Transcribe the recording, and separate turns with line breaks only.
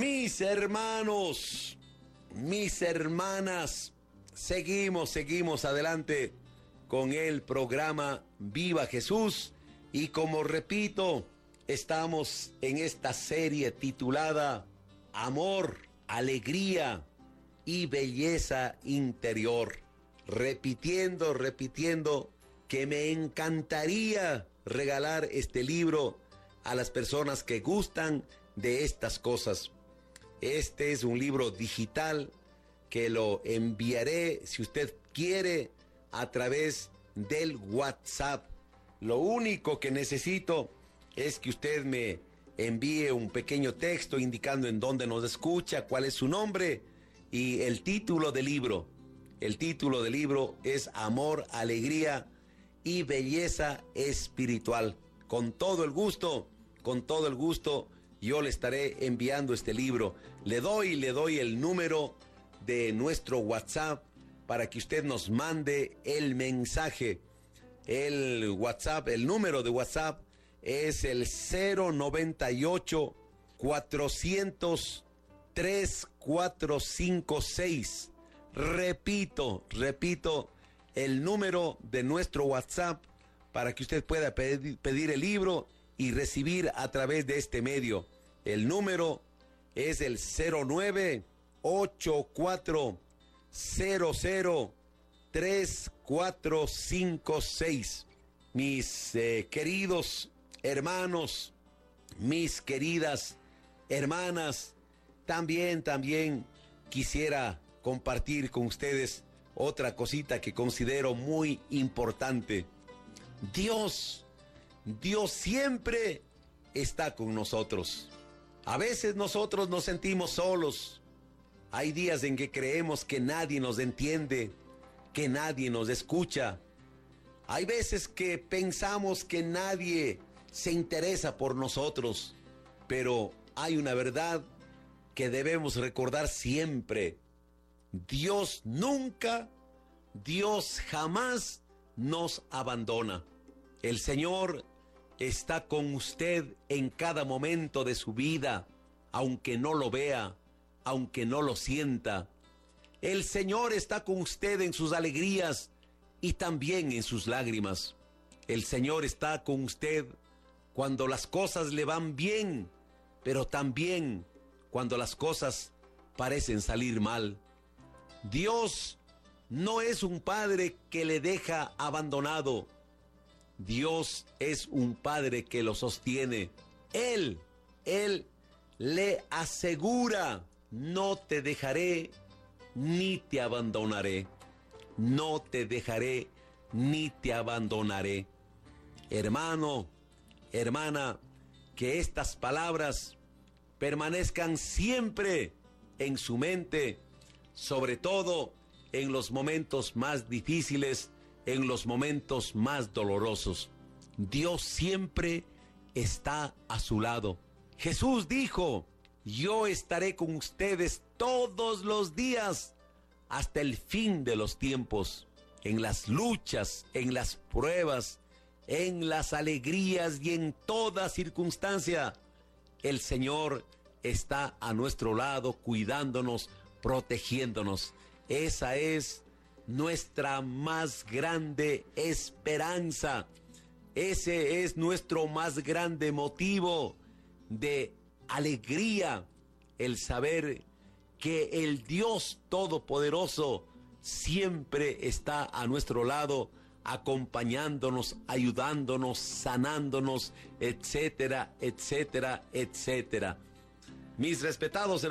Mis hermanos, mis hermanas, seguimos adelante con el programa Viva Jesús y como repito, estamos en esta serie titulada Amor, Alegría y Belleza Interior. Repitiendo que me encantaría regalar este libro a las personas que gustan de estas cosas. Este es un libro digital que lo enviaré, si usted quiere, a través del WhatsApp. Lo único que necesito es que usted me envíe un pequeño texto indicando en dónde nos escucha, cuál es su nombre y el título del libro. El título del libro es Amor, Alegría y Belleza Espiritual. Con todo el gusto, yo le estaré enviando este libro. Le doy el número de nuestro WhatsApp para que usted nos mande el mensaje. El número de WhatsApp es el 098 400 3456. Repito, el número de nuestro WhatsApp para que usted pueda pedir el libro y recibir a través de este medio. El número es el 0984003456. Mis queridos hermanos, mis queridas hermanas, también quisiera compartir con ustedes otra cosita que considero muy importante. Dios siempre está con nosotros. A veces nosotros nos sentimos solos. Hay días en que creemos que nadie nos entiende, que nadie nos escucha. Hay veces que pensamos que nadie se interesa por nosotros, pero hay una verdad que debemos recordar siempre. Dios jamás nos abandona. El Señor está con usted en cada momento de su vida, aunque no lo vea, aunque no lo sienta. El Señor está con usted en sus alegrías y también en sus lágrimas. El Señor está con usted cuando las cosas le van bien, pero también cuando las cosas parecen salir mal. Dios no es un padre que le deja abandonado. Dios es un padre que lo sostiene. Él le asegura: no te dejaré ni te abandonaré. No te dejaré ni te abandonaré. Hermano, hermana, que estas palabras permanezcan siempre en su mente, sobre todo en los momentos más difíciles, en los momentos más dolorosos. Dios siempre está a su lado. Jesús dijo: yo estaré con ustedes todos los días hasta el fin de los tiempos. En las luchas, en las pruebas, en las alegrías y en toda circunstancia, el Señor está a nuestro lado, cuidándonos, protegiéndonos. Esa es nuestra más grande esperanza. Ese es nuestro más grande motivo de alegría, el saber que el Dios Todopoderoso siempre está a nuestro lado, acompañándonos, ayudándonos, sanándonos, etcétera. Mis respetados hermanos,